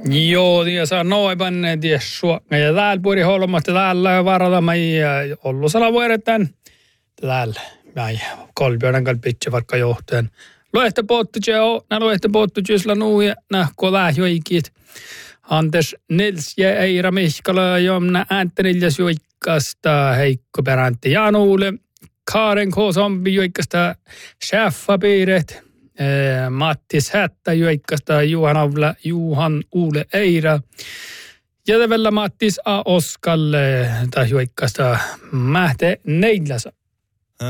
Joo, ja saa noipan suokka. Ja täällä puoli holmasta täällä varata mai Ollusala vuodetaan. Täällä mai kolbjörnan kalpitse vaikka johtajan. Luehte pottutje on, nä luehte pottutjysla nuuja, nähko lähjoikit. Anders Nils ja Eira Mihkala jomna äänteniljas joikkasta Heikko Perantti Januule. Karen K. Zombi joikkasta Schäffapiiret. Mattis Hättä joikkasta Juhan Uule Eira. Ja tällä Mattis A. Oskalle tai joikkasta Mähte Neidläsa.